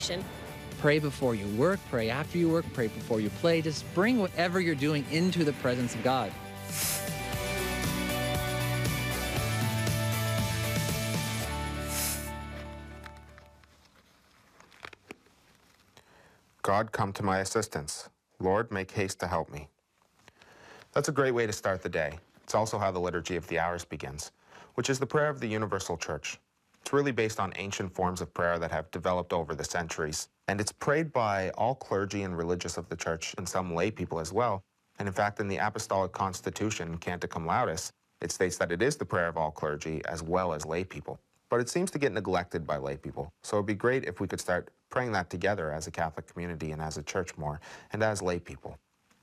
Pray before you work, pray after you work, pray before you play. Just bring whatever you're doing into the presence of God. God, come to my assistance. Lord, make haste to help me. That's a great way to start the day. It's also how the Liturgy of the Hours begins, which is the prayer of the Universal Church. It's really based on ancient forms of prayer that have developed over the centuries, and it's prayed by all clergy and religious of the Church and some lay people as well. And in fact, in the Apostolic Constitution, Canta Cum Laudes, it states that it is the prayer of all clergy as well as lay people. But it seems to get neglected by lay people. So it'd be great if we could start praying that together as a Catholic community and as a church more, and as lay people.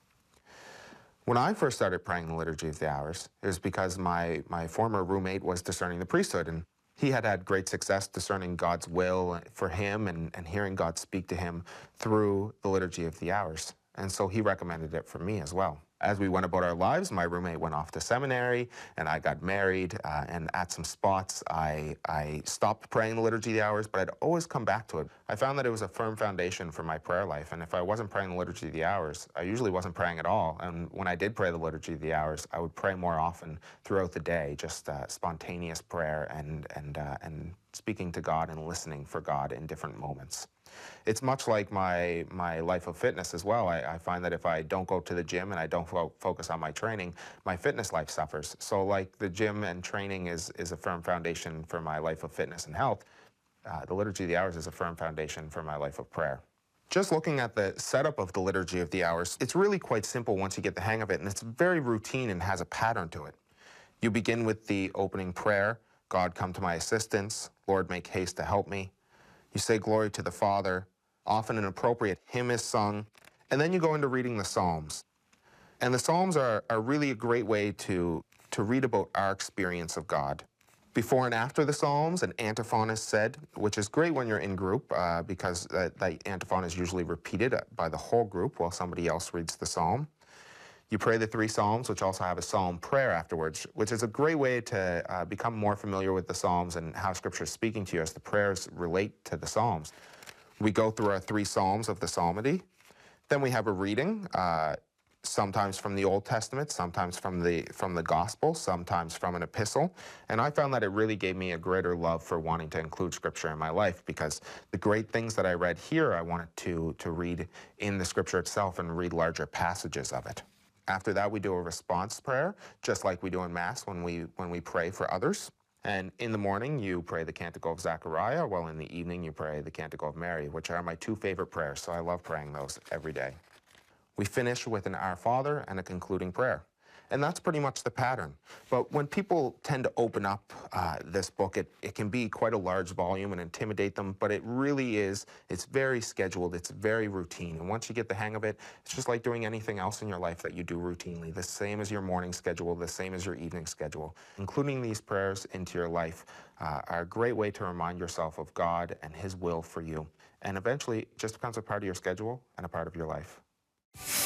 When I first started praying the Liturgy of the Hours, it was because my former roommate was discerning the priesthood, and he had had great success discerning God's will for him and hearing God speak to him through the Liturgy of the Hours. And so he recommended it for me as well. As we went about our lives, my roommate went off to seminary, and I got married, and at some spots, I stopped praying the Liturgy of the Hours, but I'd always come back to it. I found that it was a firm foundation for my prayer life, and if I wasn't praying the Liturgy of the Hours, I usually wasn't praying at all. And when I did pray the Liturgy of the Hours, I would pray more often throughout the day, just spontaneous prayer and speaking to God and listening for God in different moments. It's much like my life of fitness as well. I find that if I don't go to the gym and I don't focus on my training, my fitness life suffers. So like the gym and training is a firm foundation for my life of fitness and health, the Liturgy of the Hours is a firm foundation for my life of prayer. Just looking at the setup of the Liturgy of the Hours, it's really quite simple once you get the hang of it, and it's very routine and has a pattern to it. You begin with the opening prayer, God, come to my assistance, Lord, make haste to help me. You say glory to the Father, often an appropriate hymn is sung, and then you go into reading the Psalms. And the Psalms are really a great way to read about our experience of God. Before and after the Psalms, an antiphon is said, which is great when you're in group because that antiphon is usually repeated by the whole group while somebody else reads the Psalm. You pray the 3 Psalms, which also have a psalm prayer afterwards, which is a great way to become more familiar with the Psalms and how Scripture is speaking to you as the prayers relate to the Psalms. We go through our 3 Psalms of the Psalmody. Then we have a reading, sometimes from the Old Testament, sometimes from the Gospel, sometimes from an epistle. And I found that it really gave me a greater love for wanting to include Scripture in my life, because the great things that I read here, I wanted to read in the Scripture itself and read larger passages of it. After that, we do a response prayer, just like we do in Mass when we pray for others. And in the morning, you pray the Canticle of Zechariah, while in the evening, you pray the Canticle of Mary, which are my 2 favorite prayers, so I love praying those every day. We finish with an Our Father and a concluding prayer. And that's pretty much the pattern. But when people tend to open up this book, it can be quite a large volume and intimidate them, but it really is, it's very scheduled, it's very routine. And once you get the hang of it, it's just like doing anything else in your life that you do routinely, the same as your morning schedule, the same as your evening schedule. Including these prayers into your life are a great way to remind yourself of God and His will for you. And eventually, it just becomes a part of your schedule and a part of your life.